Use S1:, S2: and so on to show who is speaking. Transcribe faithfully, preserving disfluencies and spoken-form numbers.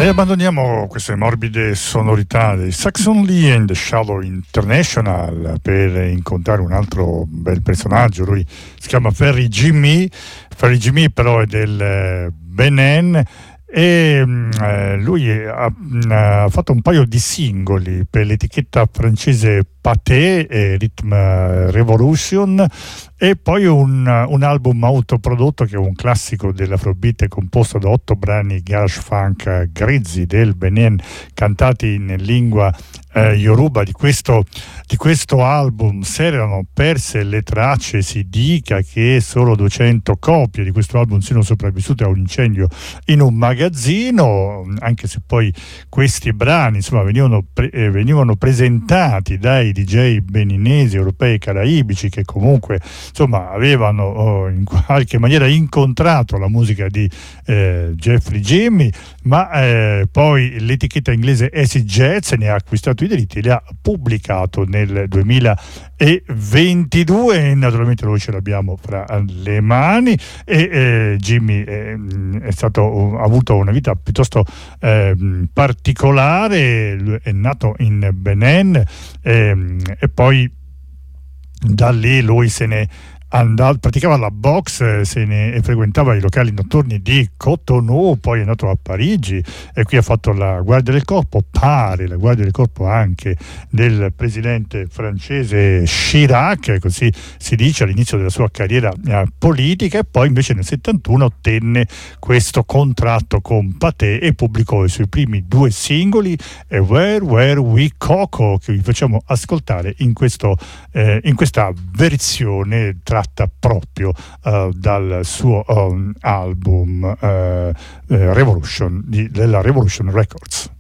S1: E abbandoniamo queste morbide sonorità dei Saxon Lee and the Shadow International per incontrare un altro bel personaggio. Lui si chiama Ferry Jimmy. Ferry Jimmy però è del Benin e eh, lui ha, ha fatto un paio di singoli per l'etichetta francese Pathé e Rhythm Revolution, e poi un, un album autoprodotto che è un classico dell'Afrobeat composto da otto brani garage funk grezzi del Benin cantati in lingua eh, Yoruba. Di questo, di questo album si erano perse le tracce, si dica che solo duecento copie di questo album siano sopravvissute a un incendio in un magazzino, anche se poi questi brani insomma venivano, pre- eh, venivano presentati dai D J beninesi, europei e caraibici che comunque insomma avevano oh, in qualche maniera incontrato la musica di eh, Jeffrey Jimmy, ma eh, poi l'etichetta inglese Acid Jazz ne ha acquistato i diritti e li ha pubblicato nel duemilaventidue e naturalmente noi ce l'abbiamo fra le mani. E eh, Jimmy eh, è stato, ha avuto una vita piuttosto eh, particolare, è nato in Benin eh, e poi da lì lui se ne andava, praticava la box, se ne e frequentava i locali notturni di Cotonou, poi è andato a Parigi e qui ha fatto la guardia del corpo, pare la guardia del corpo anche del presidente francese Chirac, così si dice, all'inizio della sua carriera eh, politica, e poi invece nel settantuno ottenne questo contratto con Pathé e pubblicò i suoi primi due singoli, e Where Were We Coco, che vi facciamo ascoltare in, questo, eh, in questa versione tra proprio uh, dal suo um, album uh, uh, Revolution di, della Revolution Records.